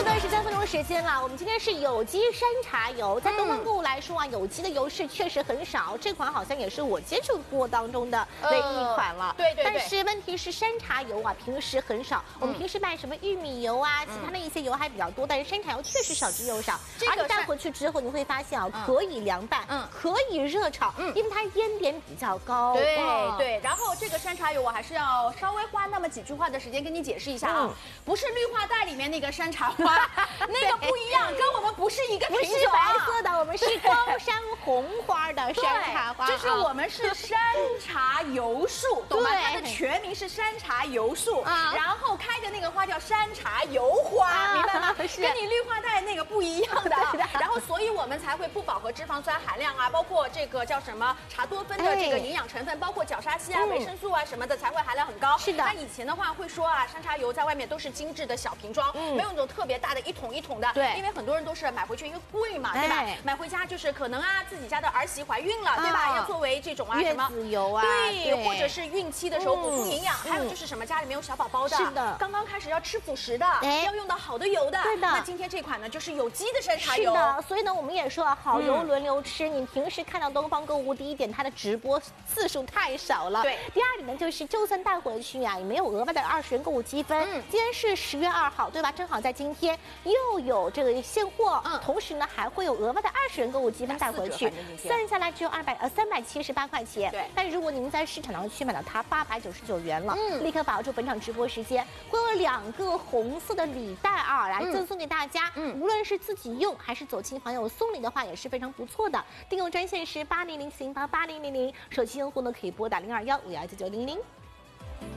13分钟时间了，我们今天是有机山茶油，在东方购物来说啊，有机的油是确实很少，这款好像也是我接触过当中的唯一一款了。 对。 但是问题是山茶油啊，平时很少，我们平时卖什么玉米油啊，其他的一些油还比较多，但是山茶油确实少之又少。而且带回去之后，你会发现啊，可以凉拌，可以热炒，因为它烟点比较高。 对。然后这个山茶油我还是要稍微花那么几句话的时间跟你解释一下啊，不是绿化带里面那个山茶花，那个不一样，跟我们不是一个品种， 不是白色的，我们是高山红花的山茶花， 就是我们是山茶油树，懂吗？它的全名是山茶油树，然后开的那个花叫山茶油花，明白吗？跟你绿化带那个不一样的。然后，所以我们才会不饱和脂肪酸含量啊，包括这个叫什么茶多酚的这个营养成分，包括角鲨烯啊、维生素啊什么的，才会含量很高。 是的。 那以前的话会说啊，山茶油在外面都是精致的小瓶装，没有那种特别大的一桶一桶的。对。因为很多人都是买回去因为贵嘛，对吧？买回家就是可能啊自己家的儿媳怀孕了，对吧？要作为这种啊什么月子油啊， 对，或者是孕期的时候补充营养，还有就是什么家里面有小宝宝的， 是的， 刚刚开始要吃辅食的，要用到好的油的。对的。那今天这款呢就是有机的山茶油。 是的，所以呢我们也说好油轮流吃。你平时看到东方购物，第一点它的直播次数太少了。对。第二点呢就是，就算带回去啊，也没有额外的20元购物积分。今天是10月2号，对吧？正好在今天又有这个现货，同时呢还会有额外的20元购物积分带回去，算下来只有378块钱。对。但如果您在市场上去买到它899元了，立刻把握住本场直播时间，会有2个红色的礼袋啊，来赠送给大家。无论是自己用还是走亲访友送礼的话，也是非常不错的。订购专线是8004088000，手机用户呢可以拨打021519900。